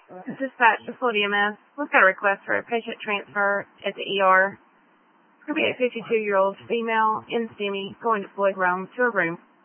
Dispatch to Floyd EMS. We've got a request for a patient transfer at the ER. Could be a 52-year-old female in STEMI going to Floyd Rome to a room.